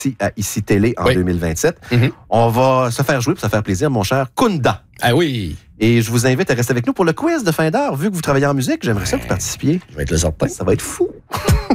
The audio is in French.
à ICI Télé en 2027. On va se faire jouer pour se faire plaisir, mon cher Kunda. Ah oui! Et je vous invite à rester avec nous pour le quiz de fin d'heure. Vu que vous travaillez en musique, j'aimerais ça que vous participiez. Je vais être le certain. Ça va être fou.